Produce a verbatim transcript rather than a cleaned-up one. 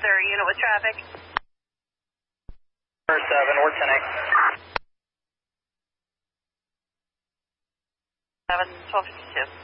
there a unit with traffic? seven, we're ten eight. seven, twelve fifty-two.